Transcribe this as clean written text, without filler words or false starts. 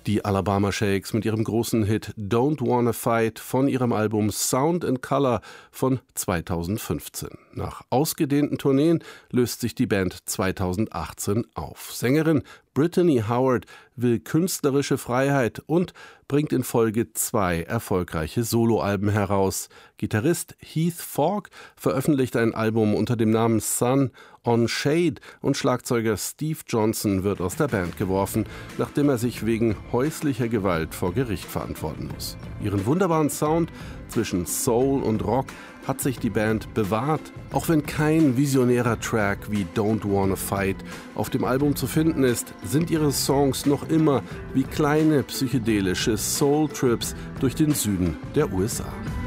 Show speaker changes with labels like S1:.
S1: Die Alabama Shakes mit ihrem großen Hit Don't Wanna Fight von ihrem Album Sound and Color von 2015. Nach ausgedehnten Tourneen löst sich die Band 2018 auf. Sängerin Brittany Howard will künstlerische Freiheit und bringt in Folge 2 erfolgreiche Soloalben heraus. Gitarrist Heath Falk veröffentlicht ein Album unter dem Namen Sun on Shade und Schlagzeuger Steve Johnson wird aus der Band geworfen, nachdem er sich wegen häuslicher Gewalt vor Gericht verantworten muss. Ihren wunderbaren Sound zwischen Soul und Rock hat sich die Band bewahrt, auch wenn kein visionärer Track wie Don't Wanna Fight auf dem Album zu finden ist, sind ihre Songs noch immer wie kleine psychedelische Soul-Trips durch den Süden der USA.